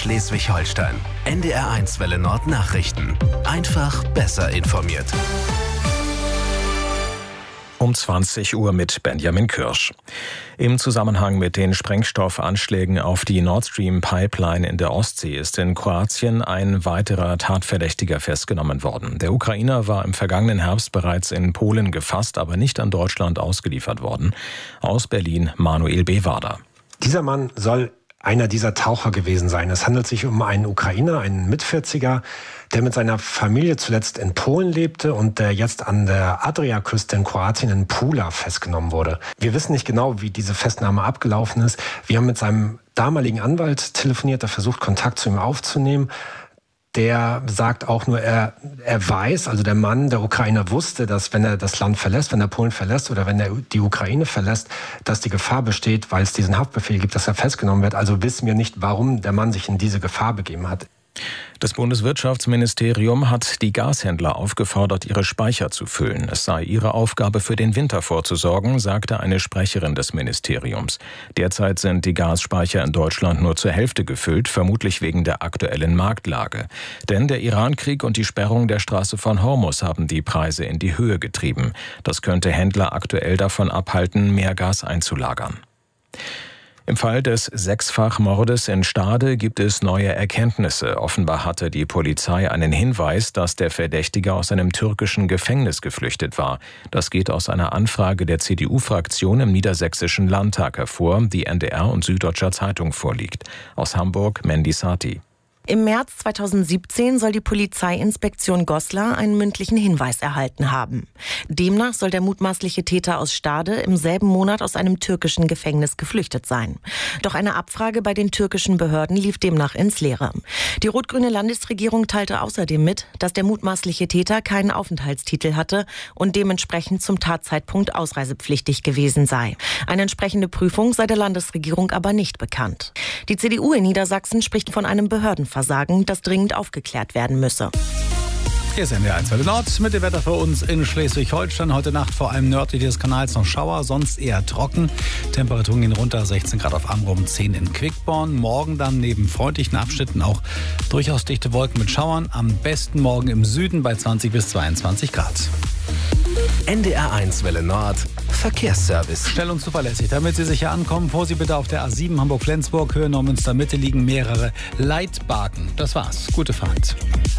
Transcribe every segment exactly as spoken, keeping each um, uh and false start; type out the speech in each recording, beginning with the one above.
Schleswig-Holstein. N D R eins Welle Nord Nachrichten. Einfach besser informiert. Um zwanzig Uhr mit Benjamin Kirsch. Im Zusammenhang mit den Sprengstoffanschlägen auf die Nord Stream Pipeline in der Ostsee ist in Kroatien ein weiterer Tatverdächtiger festgenommen worden. Der Ukrainer war im vergangenen Herbst bereits in Polen gefasst, aber nicht an Deutschland ausgeliefert worden. Aus Berlin Manuel Bewader. Dieser Mann soll einer dieser Taucher gewesen sein. Es handelt sich um einen Ukrainer, einen Mitvierziger, der mit seiner Familie zuletzt in Polen lebte und der jetzt an der Adriaküste in Kroatien in Pula festgenommen wurde. Wir wissen nicht genau, wie diese Festnahme abgelaufen ist. Wir haben mit seinem damaligen Anwalt telefoniert, der versucht, Kontakt zu ihm aufzunehmen. Der sagt auch nur, er, er weiß, also der Mann, der Ukrainer wusste, dass wenn er das Land verlässt, wenn er Polen verlässt oder wenn er die Ukraine verlässt, dass die Gefahr besteht, weil es diesen Haftbefehl gibt, dass er festgenommen wird. Also wissen wir nicht, warum der Mann sich in diese Gefahr begeben hat. Das Bundeswirtschaftsministerium hat die Gashändler aufgefordert, ihre Speicher zu füllen. Es sei ihre Aufgabe, für den Winter vorzusorgen, sagte eine Sprecherin des Ministeriums. Derzeit sind die Gasspeicher in Deutschland nur zur Hälfte gefüllt, vermutlich wegen der aktuellen Marktlage. Denn der Irankrieg und die Sperrung der Straße von Hormuz haben die Preise in die Höhe getrieben. Das könnte Händler aktuell davon abhalten, mehr Gas einzulagern. Im Fall des Sechsfachmordes in Stade gibt es neue Erkenntnisse. Offenbar hatte die Polizei einen Hinweis, dass der Verdächtige aus einem türkischen Gefängnis geflüchtet war. Das geht aus einer Anfrage der C D U-Fraktion im Niedersächsischen Landtag hervor, die N D R und Süddeutscher Zeitung vorliegt. Aus Hamburg Mandy Sati. Im März zweitausendsiebzehn soll die Polizeiinspektion Goslar einen mündlichen Hinweis erhalten haben. Demnach soll der mutmaßliche Täter aus Stade im selben Monat aus einem türkischen Gefängnis geflüchtet sein. Doch eine Abfrage bei den türkischen Behörden lief demnach ins Leere. Die rot-grüne Landesregierung teilte außerdem mit, dass der mutmaßliche Täter keinen Aufenthaltstitel hatte und dementsprechend zum Tatzeitpunkt ausreisepflichtig gewesen sei. Eine entsprechende Prüfung sei der Landesregierung aber nicht bekannt. Die C D U in Niedersachsen spricht von einem Behördenversagen, das dringend aufgeklärt werden müsse. Hier ist N D R eins Welle Nord mit dem Wetter für uns in Schleswig-Holstein. Heute Nacht vor allem nördlich des Kanals noch Schauer, sonst eher trocken. Temperaturen gehen runter, sechzehn Grad auf Amrum, zehn in Quickborn. Morgen dann neben freundlichen Abschnitten auch durchaus dichte Wolken mit Schauern. Am besten morgen im Süden bei zwanzig bis zweiundzwanzig Grad. N D R eins Welle Nord Verkehrsservice. Schnell und zuverlässig. Damit Sie sicher ankommen, vor Sie bitte auf der A sieben Hamburg-Flensburg, Höhe Neumünster Mitte liegen mehrere Leitbaken. Das war's. Gute Fahrt.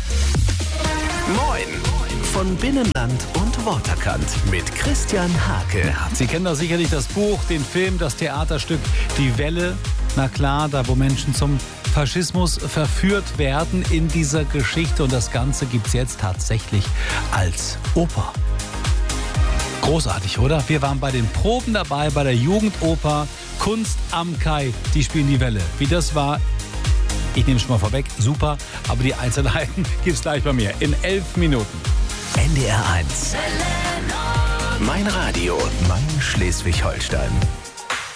Moin von Binnenland und Waterkant mit Christian Hake. Ja, Sie kennen doch sicherlich das Buch, den Film, das Theaterstück Die Welle. Na klar, da wo Menschen zum Faschismus verführt werden in dieser Geschichte. Und das Ganze gibt's jetzt tatsächlich als Oper. Großartig, oder? Wir waren bei den Proben dabei, bei der Jugendoper Kunst am Kai. Die spielen Die Welle. Wie das war, ich nehme es schon mal vorweg, super. Aber die Einzelheiten gibt's gleich bei mir in elf Minuten. N D R eins. Mein Radio, mein Schleswig-Holstein.